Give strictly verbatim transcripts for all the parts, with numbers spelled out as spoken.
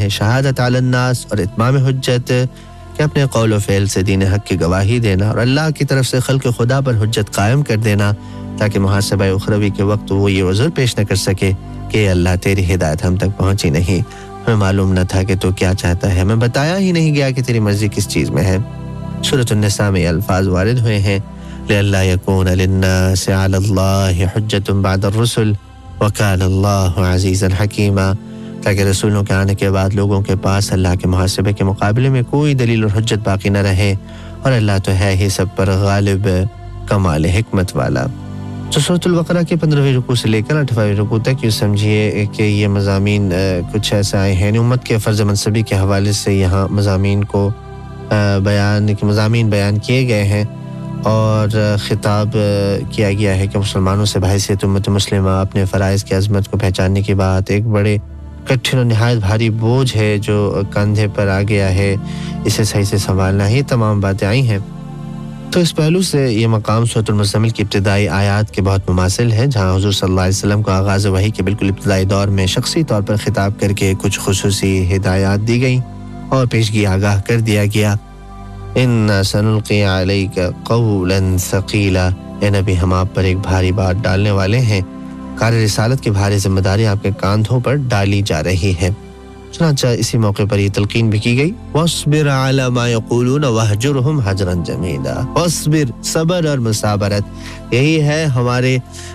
شہادت علی الناس اور اتمام حجت کہ اپنے قول و فعل سے دین حق کی گواہی دینا اور اللہ کی طرف سے خلق خدا پر حجت قائم کر دینا تاکہ محاسبہ اخروی کے وقت وہ یہ عذر پیش نہ کر سکے کہ اللہ تیری ہدایت ہم تک پہنچی نہیں، ہمیں معلوم نہ تھا کہ تو کیا چاہتا ہے، ہمیں بتایا ہی نہیں گیا کہ تیری مرضی کس چیز میں ہے۔ سورۃ النساء میں الفاظ وارد ہوئے ہیں لِأَلَّا يَكُونَ لِلنَّاسِ عَلَى اللَّهِ حُجَّةٌ بَعْدَ الرُّسُلِ وَكَانَ اللَّهُ عَزِيزًا حَكِيمًا، تاکہ رسولوں کے آنے کے بعد لوگوں کے پاس اللہ کے محاسبے کے مقابلے میں کوئی دلیل اور حجت باقی نہ رہے، اور اللہ تو ہے ہی سب پر غالب کمال حکمت والا۔ تو سورۃ البقرہ کے پندرہویں رکوع سے لے کر آٹھویں رکوع تک یہ سمجھیے کہ یہ مضامین کچھ ایسے آئے ہیں، امت کے فرض منصبی کے حوالے سے یہاں مضامین کو بیان مضامین بیان کیے گئے ہیں اور خطاب کیا گیا ہے کہ مسلمانوں سے بحیثیت امت مسلمہ اپنے فرائض کی عظمت کو پہچاننے کی بات ایک بڑے کٹھن و نہایت بھاری بوجھ ہے جو کندھے پر آ گیا ہے، اسے صحیح سے سنبھالنا ہی تمام باتیں آئی ہیں۔ تو اس پہلو سے یہ مقام سورۃ المزمل کی ابتدائی آیات کے بہت مماثل ہے، جہاں حضور صلی اللہ علیہ وسلم کو آغاز وحی کے بالکل ابتدائی دور میں شخصی طور پر خطاب کر کے کچھ خصوصی ہدایات دی گئیں اور پیشگی آگاہ کر دیا گیا۔ اِنَّا سَنُلْقِي عَلَيْكَ قَوْلًا ثَقِيلًا، اے نبی ہم آپ پر ایک بھاری بات ڈالنے والے ہیں، کار رسالت کی بھاری ذمہ داری آپ کے کاندھوں پر ڈالی جا رہی ہے۔ چنانچہ اسی موقع پر یہ تلقین بھی کی گئی وَاصْبِرْ عَلَى مَا يَقُولُونَ وَاهْجُرْهُمْ هَجْرًا جَمِيلًا، وَاصْبِرْ، صبر اور مصابرت، یہی ہے ہمارے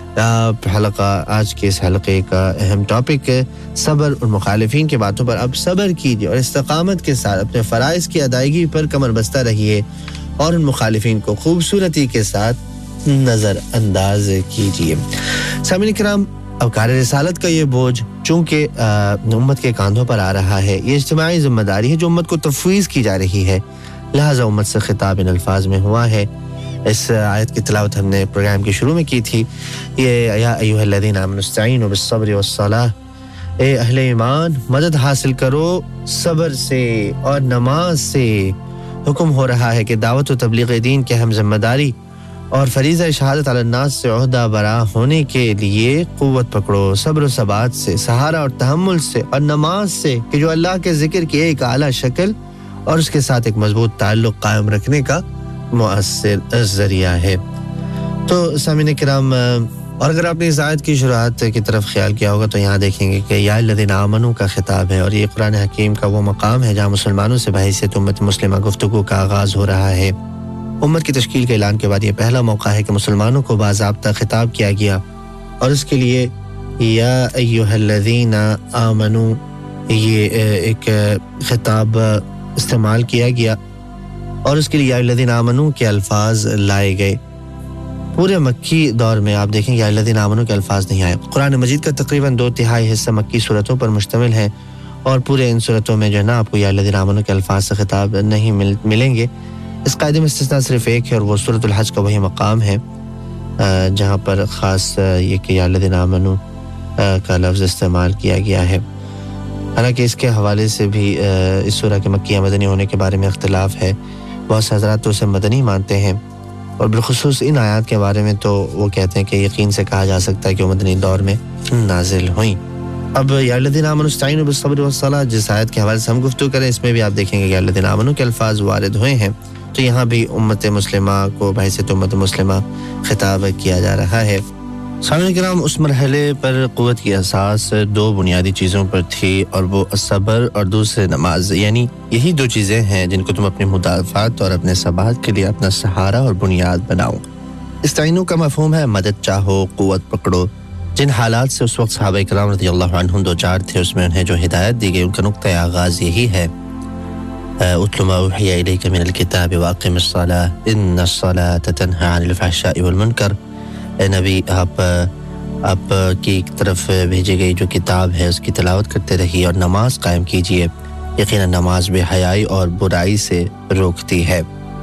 حلقہ آج کے اس حلقے کا اہم ٹاپک، صبر اور مخالفین کی باتوں پر اب صبر کیجیے اور استقامت کے ساتھ اپنے فرائض کی ادائیگی پر کمر بستہ رہیے اور ان مخالفین کو خوبصورتی کے ساتھ نظر انداز کیجیے۔ سامعین کرام، اب کار رسالت کا یہ بوجھ چونکہ امت کے کاندھوں پر آ رہا ہے، یہ اجتماعی ذمہ داری ہے جو امت کو تفویض کی جا رہی ہے، لہٰذا امت سے خطاب ان الفاظ میں ہوا ہے۔ اس آیت کی تلاوت ہم نے پروگرام کے شروع میں کی تھی، یہ یا ایھا الذین آمنوا استعینوا بالصبر والصلاۃ، اے اہل ایمان مدد حاصل کرو صبر سے اور نماز سے۔ حکم ہو رہا ہے کہ دعوت و تبلیغ دین کی اہم ذمہ داری اور فریضہ شہادت علی الناس سے عہدہ برا ہونے کے لیے قوت پکڑو صبر و ثبات سے، سہارا اور تحمل سے اور نماز سے، کہ جو اللہ کے ذکر کی ایک اعلیٰ شکل اور اس کے ساتھ ایک مضبوط تعلق قائم رکھنے کا مؤثر ذریعہ ہے۔ تو سامعین کرام، اور اگر آپ نے اس آیت کی شروعات کی طرف خیال کیا ہوگا تو یہاں دیکھیں گے کہ یا الذین آمنوا کا خطاب ہے، اور یہ قرآن حکیم کا وہ مقام ہے جہاں مسلمانوں سے بحیثیت امت مسلمہ گفتگو کا آغاز ہو رہا ہے۔ امت کی تشکیل کے اعلان کے بعد یہ پہلا موقع ہے کہ مسلمانوں کو باضابطہ خطاب کیا گیا، اور اس کے لیے یا ایھا الذین آمنوا یہ ایک خطاب استعمال کیا گیا، اور اس کے لیے یا الذین آمنوا کے الفاظ لائے گئے۔ پورے مکی دور میں آپ دیکھیں یا الذین آمنوا کے الفاظ نہیں آئے۔ قرآن مجید کا تقریباً دو تہائی حصہ مکی صورتوں پر مشتمل ہے، اور پورے ان صورتوں میں جو ہے نا آپ کو یا الذین آمنوا کے الفاظ سے خطاب نہیں مل ملیں گے۔ اس قاعدے میں استثناء صرف ایک ہے، اور وہ سورۃ الحج کا وہی مقام ہے جہاں پر خاص یہ کہ یا الذین آمنوا کا لفظ استعمال کیا گیا ہے۔ حالانکہ اس کے حوالے سے بھی اس سورہ کے مکی یا مدنی ہونے کے بارے میں اختلاف ہے، بہت سے حضرات تو اسے مدنی مانتے ہیں، اور بالخصوص ان آیات کے بارے میں تو وہ کہتے ہیں کہ یقین سے کہا جا سکتا ہے کہ وہ مدنی دور میں نازل ہوئیں۔ اب یا الذین آمنوا استعینوا بالصبر والصلاۃ جس آیت کے حوالے سے ہم گفتگو کریں، اس میں بھی آپ دیکھیں گے یا الذین آمنوا کے الفاظ وارد ہوئے ہیں، تو یہاں بھی امت مسلمہ کو بحیثیت امت مسلمہ خطاب کیا جا رہا ہے۔ سامعین کرام، اس مرحلے پر قوت کی اساس دو بنیادی چیزوں پر تھی، اور وہ صبر اور دوسرے نماز، یعنی یہی دو چیزیں ہیں جن کو تم اپنی مدافعت اور اپنے ثبات کے لیے اپنا سہارا اور بنیاد بناؤ۔ استعینوا کا مفہوم ہے مدد چاہو، قوت پکڑو۔ جن حالات سے اس وقت صحابہ کرام رضی اللہ عنہم دو چار تھے، اس میں انہیں جو ہدایت دی گئی ان کا نقطۂ آغاز یہی ہے اتل ما اوحی الیک من الکتاب واقم الصلاۃ ان الصلاۃ تنہی عن الفحشاء والمنکر۔ اے نبی، آپ آپ کی طرف بھیجی گئی جو کتاب ہے اس کی تلاوت کرتے رہیے اور نماز قائم کیجیے، یقیناً نماز بے حیائی اور برائی سے روکتی ہے۔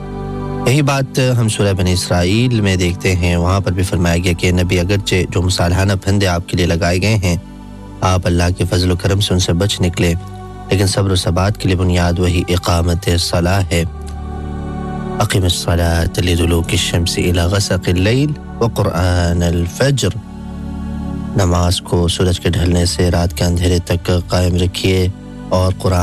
یہی بات ہم سورہ بنی اسرائیل میں دیکھتے ہیں، وہاں پر بھی فرمایا گیا کہ نبی اگرچہ جو مصالحانہ پھندے آپ کے لیے لگائے گئے ہیں، آپ اللہ کے فضل و کرم سے ان سے بچ نکلے، لیکن صبر و ثبات کے لیے بنیاد وہی اقامت صلاح ہے۔ اقم الصلاۃ لدلوک الشمس الی غسق اللیل وقرآن الفجر، نماز کو سورج کے ڈھلنے سے رات کے اندھیرے تک قائم رکھیے اور قرآن